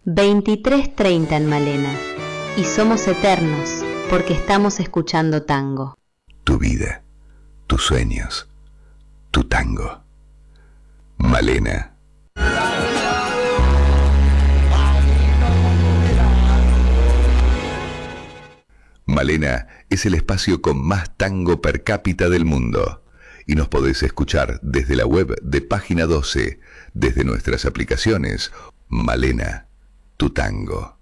23:30 en Malena. Y somos eternos porque estamos escuchando tango. Tu vida, tus sueños, tu tango. Malena. Malena es el espacio con más tango per cápita del mundo y nos podés escuchar desde la web de Página 12, desde nuestras aplicaciones. Malena, tu tango.